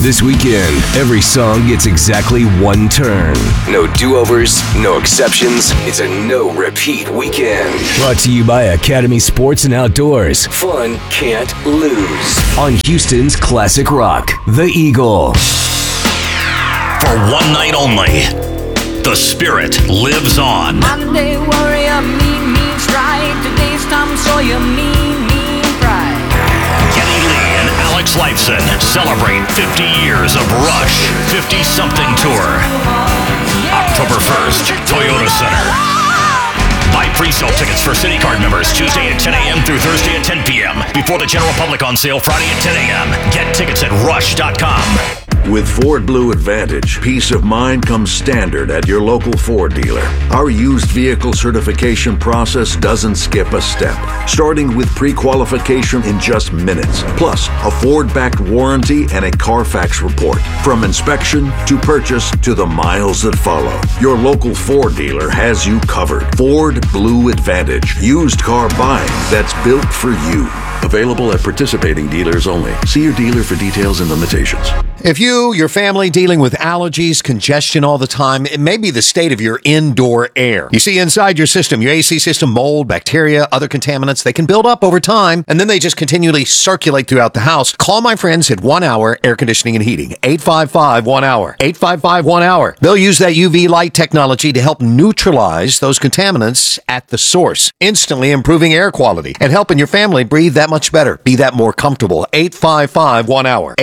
This weekend, every song gets exactly one turn. No do-overs, no exceptions. It's a no-repeat weekend. Brought to you by Academy Sports and Outdoors. Fun can't lose. On Houston's Classic Rock, The Eagle. For one night only, the spirit lives on. Monday warrior, mean strike. Today's Tom Sawyer, mean pride. Kenny Lee and Alex Lifeson celebrate 50 years of Rush 50-something tour. October 1st, Toyota Center. Buy pre-sale tickets for City Card members Tuesday at 10 a.m. through Thursday at 10 p.m. Before the general public on sale Friday at 10 a.m. Get tickets at rush.com. With Ford Blue Advantage, peace of mind comes standard at your local Ford dealer. Our used vehicle certification process doesn't skip a step, starting with pre-qualification in just minutes, plus a Ford-backed warranty and a Carfax report. From inspection to purchase to the miles that follow, your local Ford dealer has you covered. Ford Blue Advantage, used car buying that's built for you. Available at participating dealers only. See your dealer for details and limitations. If your family dealing with allergies, congestion all the time, it may be the state of your indoor air. You see, inside your system, your AC system, mold, bacteria, other contaminants, they can build up over time, and then they just continually circulate throughout the house. Call my friends at 1 Hour Air Conditioning and Heating. 855-1-HOUR. 855-1-HOUR. They'll use that UV light technology to help neutralize those contaminants at the source, instantly improving air quality and helping your family breathe that much better, be that more comfortable. 855-1-HOUR.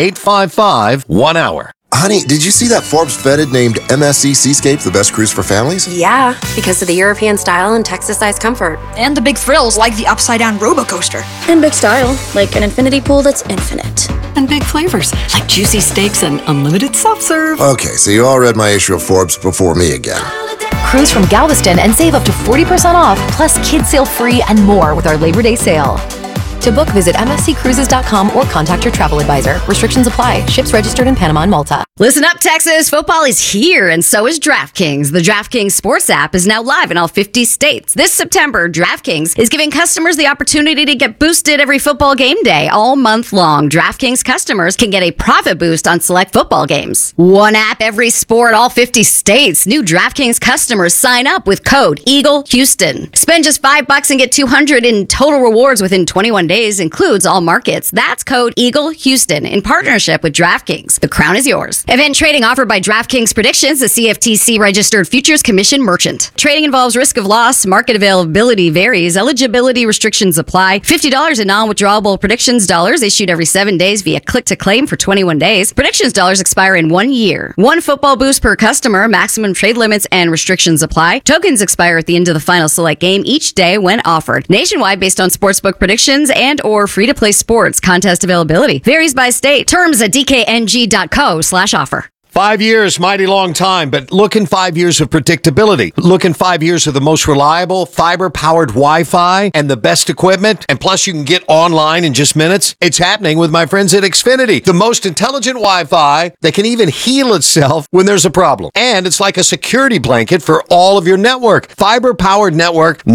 855-1-HOUR. Honey, did you see that Forbes vetted named MSC Seascape the best cruise for families? Yeah, because of the European style and Texas-sized comfort. And the big thrills like the upside-down robo coaster. And big style, like an infinity pool that's infinite. And big flavors, like juicy steaks and unlimited soft serve. Okay, so you all read my issue of Forbes before me again. Cruise from Galveston and save up to 40% off, plus kids sail free and more with our Labor Day sale. To book, visit msccruises.com or contact your travel advisor. Restrictions apply. Ships registered in Panama and Malta. Listen up, Texas. Football is here, and so is DraftKings. The DraftKings Sports app is now live in all 50 states. This September, DraftKings is giving customers the opportunity to get boosted every football game day all month long. DraftKings customers can get a profit boost on select football games. One app, every sport, all 50 states. New DraftKings customers sign up with code EagleHouston. Spend just $5 and get $200 in total rewards within 21 days. Includes all markets. That's code EagleHouston in partnership with DraftKings. The crown is yours. Event trading offered by DraftKings Predictions, a CFTC registered futures commission merchant. Trading involves risk of loss. Market availability varies. Eligibility restrictions apply. $50 in non-withdrawable predictions dollars issued every 7 days via click to claim for 21 days. Predictions dollars expire in 1 year. One football boost per customer. Maximum trade limits and restrictions apply. Tokens expire at the end of the final select game each day when offered. Nationwide based on sportsbook predictions and or free-to-play sports. Contest availability varies by state. Terms at dkng.co/offer. 5 years, mighty long time, but look in 5 years of predictability. Look in 5 years of the most reliable fiber-powered Wi-Fi and the best equipment, and plus you can get online in just minutes. It's happening with my friends at Xfinity, the most intelligent Wi-Fi that can even heal itself when there's a problem. And it's like a security blanket for all of your network. Fiber-powered network,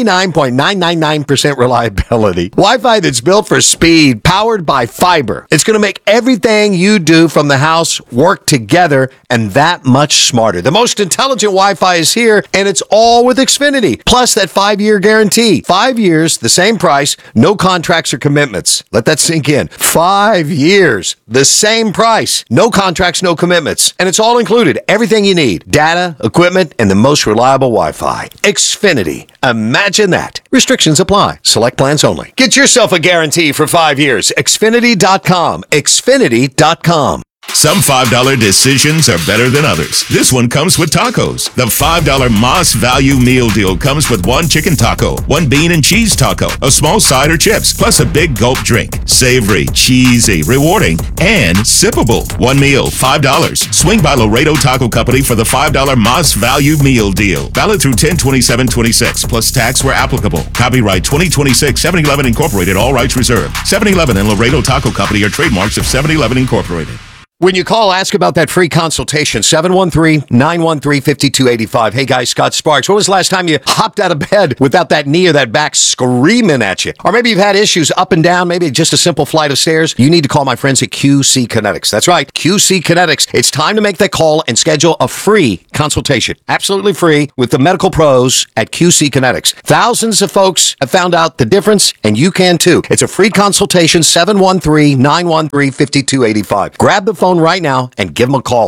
99.999% reliability. Wi-Fi that's built for speed, powered by fiber. It's going to make everything you do from the house work together and that much smarter. The most intelligent Wi-Fi is here, and it's all with Xfinity. Plus that 5-year guarantee. 5 years, the same price, no contracts or commitments. Let that sink in. 5 years, the same price, no contracts, no commitments. And it's all included. Everything you need. Data, equipment, and the most reliable Wi-Fi. Xfinity. Imagine that. Restrictions apply. Select plans only. Get yourself a guarantee for 5 years. Xfinity.com. Xfinity.com. Some $5 decisions are better than others. This one comes with tacos. The $5 Moss Value Meal Deal comes with one chicken taco, one bean and cheese taco, a small side or chips, plus a big gulp drink. Savory, cheesy, rewarding, and sippable. One meal, $5. Swing by Laredo Taco Company for the $5 Moss Value Meal Deal. Valid through 10/27/26, plus tax where applicable. Copyright 2026 7-Eleven Incorporated, all rights reserved. 7-Eleven and Laredo Taco Company are trademarks of 7-Eleven Incorporated. When you call, ask about that free consultation, 713-913-5285. Hey guys, Scott Sparks. When was the last time you hopped out of bed without that knee or that back screaming at you? Or maybe you've had issues up and down, maybe just a simple flight of stairs. You need to call my friends at QC Kinetics. That's right, QC Kinetics. It's time to make that call and schedule a free consultation. Absolutely free with the medical pros at QC Kinetics. Thousands of folks have found out the difference, and you can too. It's a free consultation, 713-913-5285. Grab the phone right now and give them a call,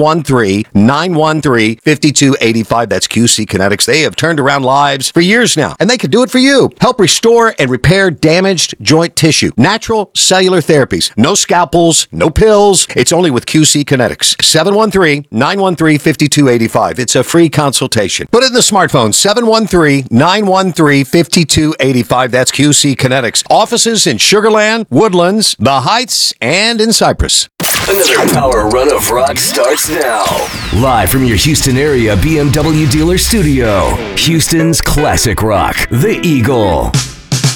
713-913-5285. That's QC Kinetics. They have turned around lives for years now, and they can do it for you. Help restore and repair damaged joint tissue. Natural cellular therapies. No scalpels, no pills. It's only with QC Kinetics. 713-913-5285. It's a free consultation. Put it in the smartphone, 713-913-5285. That's QC Kinetics. Offices in Sugar Land, Woodlands, The Heights, and in Cypress. Another Power Run of Rock starts now. Live from your Houston area BMW dealer studio. Houston's classic rock, The Eagle.